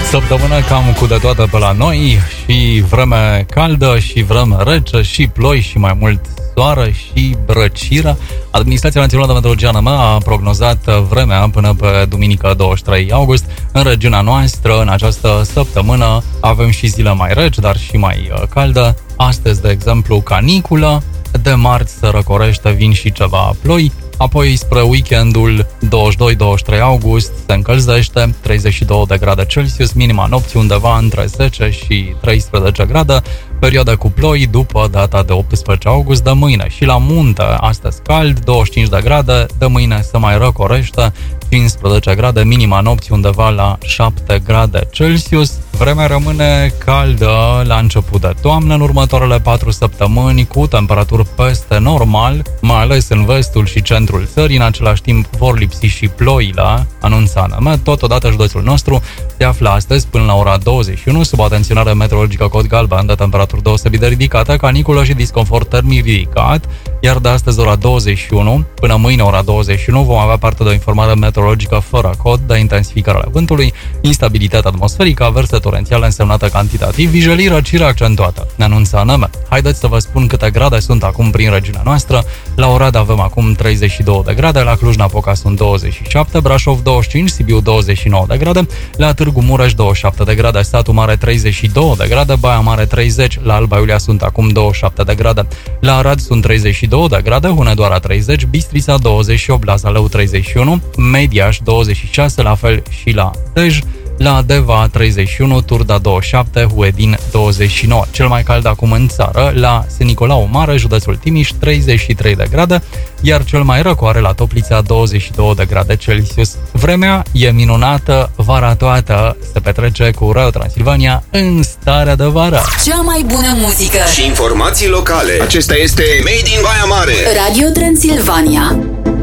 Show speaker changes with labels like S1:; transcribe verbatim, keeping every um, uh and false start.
S1: Săptămână cam cu de toate pe la noi, și vreme caldă, și vreme rece, și ploi, și mai mult soare, și răcire. Administrația Națională de Meteorologie A N M a prognozat vremea până pe duminică douăzeci și trei august. În regiunea noastră, în această săptămână, avem și zile mai reci, dar și mai caldă. Astăzi, de exemplu, caniculă, de marți se răcorește, vin și ceva ploi. Apoi, spre weekendul douăzeci și doi douăzeci și trei august, se încălzește, treizeci și două de grade Celsius, minima nopții undeva între zece și treisprezece grade, perioada cu ploi după data de optsprezece august. De mâine și la munte, astăzi cald, douăzeci și cinci de grade, de mâine se mai răcorește, cincisprezece grade, minima nopții undeva la șapte grade Celsius. Vremea rămâne caldă la început de toamnă în următoarele patru săptămâni, cu temperaturi peste normal, mai ales în vestul și centrul țării. În același timp vor lipsi și ploile, anunța A N M. Totodată, județul nostru se află astăzi până la ora douăzeci și unu sub atenționare meteorologică cod galben de temperaturi deosebit de ridicate, caniculă și disconfort termic ridicat, iar de astăzi ora douăzeci și unu până mâine ora douăzeci și unu vom avea parte de o informare meteorologică fără cod de intensificare a vântului, instabilitate atmosferică, averse torențiale însemnată cantitativ, vijelii, răcire accentuată, ne anunță A N M. Haideți să vă spun câte grade sunt acum prin regiunea noastră. La Oradea avem acum treizeci și două de grade, la Cluj-Napoca sunt douăzeci și șapte, Brașov douăzeci și cinci, Sibiu douăzeci și nouă de grade, la Târgu Mureș douăzeci și șapte de grade, Satu Mare treizeci și două de grade, Baia Mare treizeci, la Alba Iulia sunt acum douăzeci și șapte de grade, la Arad sunt treizeci și două de grade, Hunedoara treizeci, Bistrița douăzeci și opt, la Zalău treizeci și unu, Mediaș douăzeci și șase, la fel și la Dej, la Deva treizeci și unu, Turda douăzeci și șapte, Huedin douăzeci și nouă. Cel mai cald acum în țară, la S. Nicolau Mare, județul Timiș, treizeci și trei de grade, iar cel mai răcoare la Toplița, douăzeci și două de grade Celsius. Vremea e minunată, vara toată se petrece cu Radio Transilvania în starea de vară.
S2: Cea mai bună muzică
S3: și informații locale. Acesta este Made in Baia Mare.
S2: Radio Transilvania.